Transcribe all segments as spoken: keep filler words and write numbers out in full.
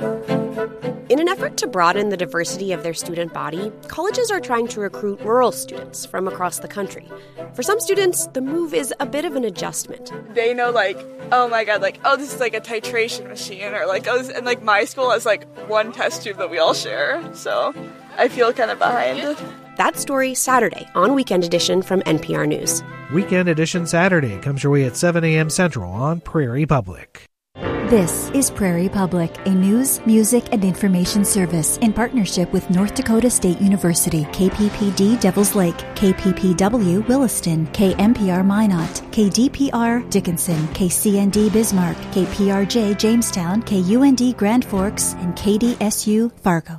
In an effort to broaden the diversity of their student body, colleges are trying to recruit rural students from across the country. For some students, the move is a bit of an adjustment. They know, like, oh my god, like, oh, this is like a titration machine, or like, oh, this, and like my school has like one test tube that we all share, so I feel kind of behind. That story Saturday on Weekend Edition from N P R News. Weekend Edition Saturday comes your way at seven a.m. Central on Prairie Public. This is Prairie Public, a news, music, and information service in partnership with North Dakota State University, K P P D Devils Lake, K P P W Williston, K M P R Minot, K D P R Dickinson, K C N D Bismarck, K P R J Jamestown, K U N D Grand Forks, and K D S U Fargo.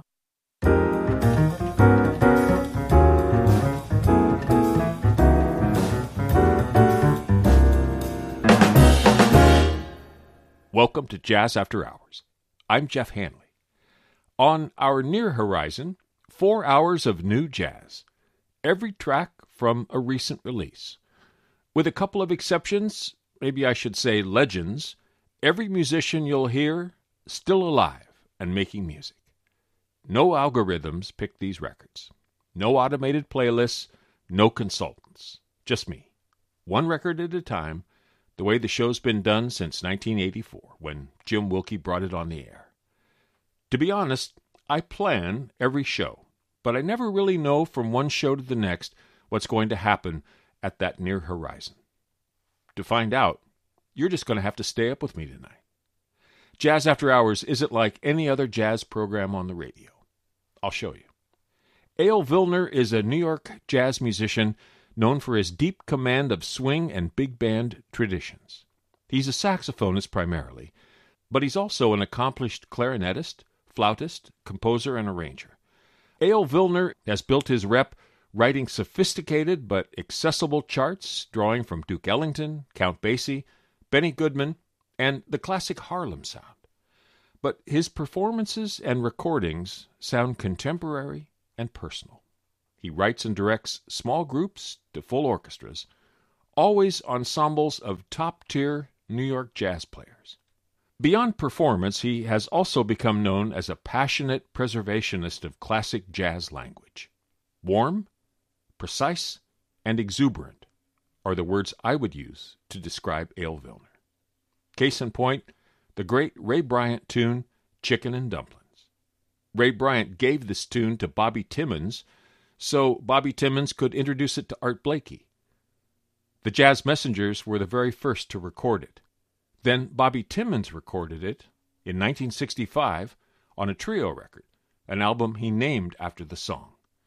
Welcome to Jazz After Hours. I'm Jeff Hanley. On our near horizon, four hours of new jazz. Every track from a recent release. With a couple of exceptions, maybe I should say legends, every musician you'll hear still alive and making music. No algorithms pick these records. No automated playlists, no consultants. Just me. One record at a time, the way the show's been done since nineteen eighty-four, when Jim Wilkie brought it on the air. To be honest, I plan every show, but I never really know from one show to the next what's going to happen at that near horizon. To find out, you're just going to have to stay up with me tonight. Jazz After Hours isn't like any other jazz program on the radio. I'll show you. Eyal Vilner is a New York jazz musician known for his deep command of swing and big band traditions. He's a saxophonist primarily, but he's also an accomplished clarinetist, flautist, composer, and arranger. Eyal Vilner has built his rep writing sophisticated but accessible charts, drawing from Duke Ellington, Count Basie, Benny Goodman, and the classic Harlem sound. But his performances and recordings sound contemporary and personal. He writes and directs small groups to full orchestras, always ensembles of top-tier New York jazz players. Beyond performance, he has also become known as a passionate preservationist of classic jazz language. Warm, precise, and exuberant are the words I would use to describe Eyal Vilner. Case in point, the great Ray Bryant tune, Chicken and Dumplings. Ray Bryant gave this tune to Bobby Timmons so Bobby Timmons could introduce it to Art Blakey. The Jazz Messengers were the very first to record it. Then Bobby Timmons recorded it in nineteen sixty-five on a trio record, an album he named after the song.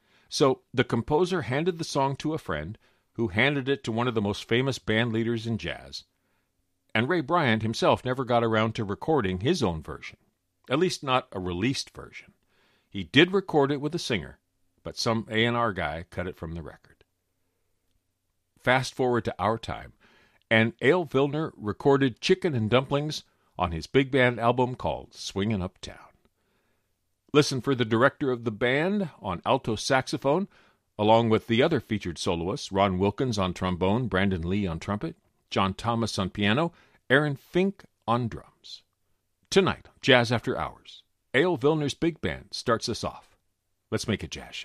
So the composer handed the song to a friend, who handed it to one of the most famous band leaders in jazz. And Ray Bryant himself never got around to recording his own version, at least not a released version. He did record it with a singer, but some A and R guy cut it from the record. Fast forward to our time, and Eyal Vilner recorded Chicken and Dumplings on his big band album called Swingin' Uptown. Listen for the director of the band on alto saxophone, along with the other featured soloists, Ron Wilkins on trombone, Brandon Lee on trumpet, John Thomas on piano, Aaron Fink on drums. Tonight, Jazz After Hours, Eyal Vilner's big band starts us off. Let's make a jazz show.